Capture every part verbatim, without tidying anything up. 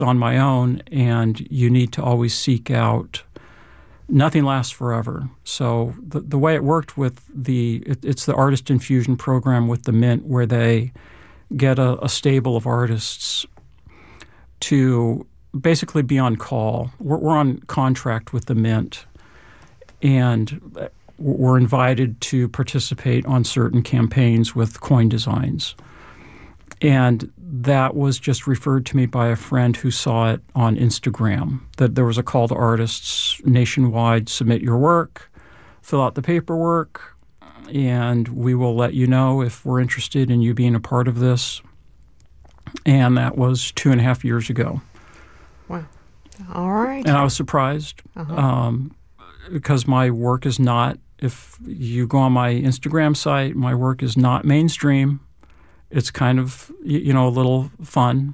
on my own, and you need to always seek out. Nothing lasts forever. So the the way it worked with the it, it's the Artist Infusion program with the Mint, where they get a, a stable of artists to basically be on call. We're, we're on contract with the Mint, and we're invited to participate on certain campaigns with coin designs. And that was just referred to me by a friend who saw it on Instagram, that there was a call to artists nationwide: submit your work, fill out the paperwork, and we will let you know if we're interested in you being a part of this. And that was two and a half years ago. Wow. All right. And I was surprised uh-huh. um, because my work is not, if you go on my Instagram site, my work is not mainstream. It's kind of, you know, a little fun.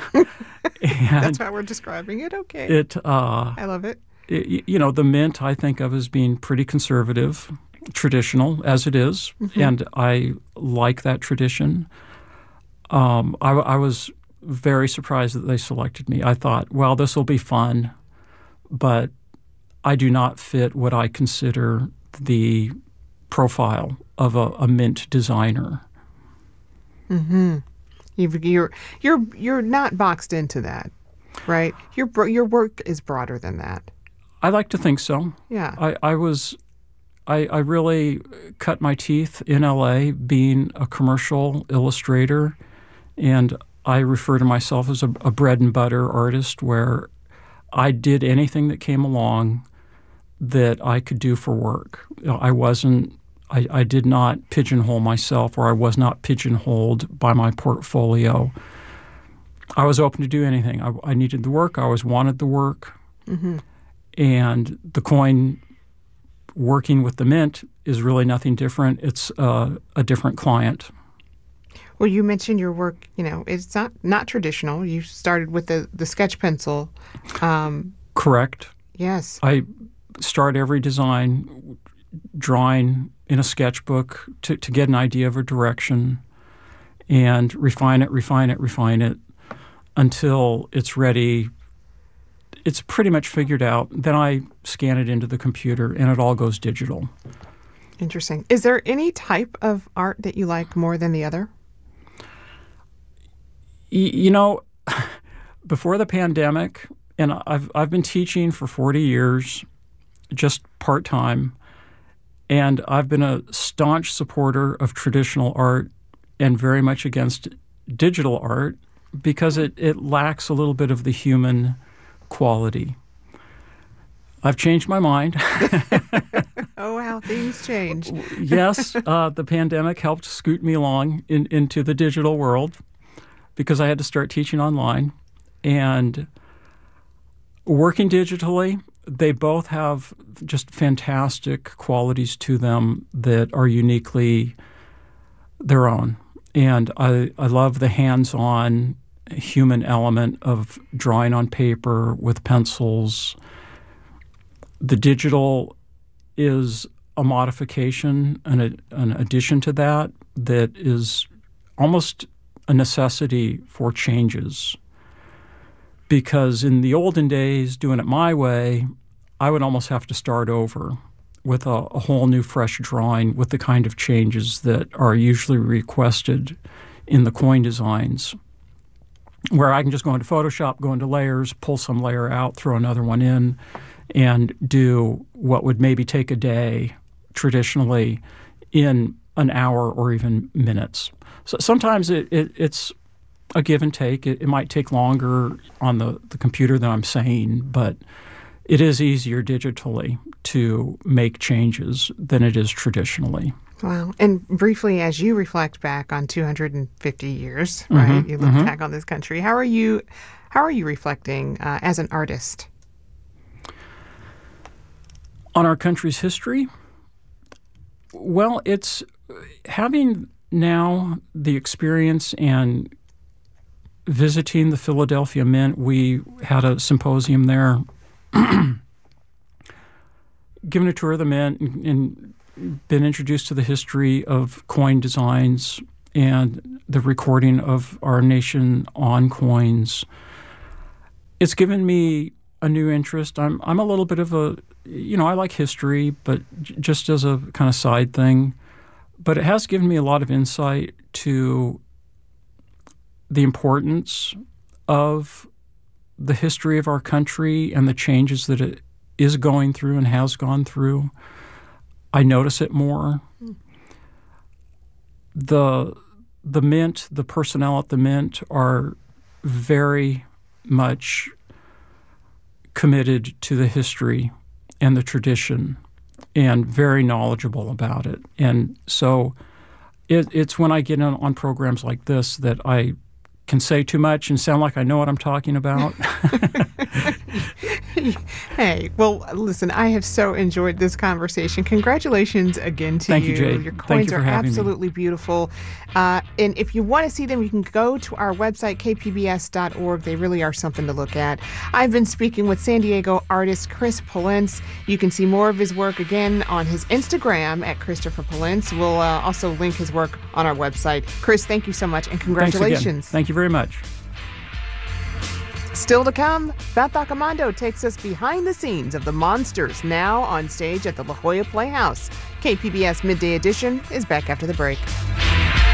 That's how we're describing it. Okay. It. Uh, I love it. it. You know, the Mint I think of as being pretty conservative, traditional, as it is, mm-hmm. and I like that tradition. Um, I, I was very surprised that they selected me. I thought, well, this will be fun, but I do not fit what I consider the profile of a, a Mint designer. Mm-hmm. You've, you're you're you're not boxed into that, right? Your your work is broader than that. I like to think so. Yeah. I, I was, I, I really cut my teeth in L A being a commercial illustrator, and I refer to myself as a, a bread and butter artist, where I did anything that came along that I could do for work. You know, I wasn't. I, I did not pigeonhole myself, or I was not pigeonholed by my portfolio. I was open to do anything. I, I needed the work. I always wanted the work. Mm-hmm. And the coin working with the Mint is really nothing different. It's uh, a different client. Well, you mentioned your work, you know, it's not, not traditional. You started with the, the sketch pencil. Um, Correct. Yes. I start every design drawing in a sketchbook to, to get an idea of a direction, and refine it, refine it, refine it until it's ready. It's pretty much figured out. Then I scan it into the computer, and it all goes digital. Interesting. Is there any type of art that you like more than the other? Y- you know, before the pandemic, and I've I've been teaching for forty years, just part-time, and I've been a staunch supporter of traditional art and very much against digital art because it, it lacks a little bit of the human quality. I've changed my mind. Oh, how things change. Yes, uh, the pandemic helped scoot me along in, into the digital world because I had to start teaching online. And working digitally, they both have just fantastic qualities to them that are uniquely their own. And I, I love the hands-on human element of drawing on paper with pencils. The digital is a modification, an, an addition to that, that is almost a necessity for changes. Because in the olden days, doing it my way, I would almost have to start over with a, a whole new fresh drawing with the kind of changes that are usually requested in the coin designs, where I can just go into Photoshop, go into layers, pull some layer out, throw another one in, and do what would maybe take a day traditionally in an hour or even minutes. So sometimes it, it, it's a give and take. It, it might take longer on the, the computer than I'm saying, but it is easier digitally to make changes than it is traditionally. Wow. And briefly, as you reflect back on two hundred fifty years, Mm-hmm, right? You look mm-hmm. back on this country. How are you, how are you reflecting uh, as an artist? On our country's history? Well, it's having now the experience and visiting the Philadelphia Mint. We had a symposium there, given a tour of the Mint, and, and been introduced to the history of coin designs and the recording of our nation on coins. it's given me a new interest. I'm I'm a little bit of a, you know, I like history, but j- just as a kind of side thing. But it has given me a lot of insight to the importance of the history of our country and the changes that it is going through and has gone through. I notice it more. Mm. The the Mint, the personnel at the Mint are very much committed to the history and the tradition and very knowledgeable about it. And so it, it's when I get on, on programs like this that I can say too much and sound like I know what I'm talking about. Hey, well, listen, I have so enjoyed this conversation. Congratulations again to Thank you. you, Jay. Your coins Thank you for are having absolutely me. beautiful. Uh, and if you want to see them, you can go to our website, k p b s dot org. They really are something to look at. I've been speaking with San Diego artist Chris Polentz. You can see more of his work again on his Instagram at Christopher Polentz. We'll uh, also link his work on our website. Chris, thank you so much, and congratulations. Thanks again. Thank you very much. Still to come, Beth Accomando takes us behind the scenes of the Monsters, now on stage at the La Jolla Playhouse. K P B S Midday Edition is back after the break.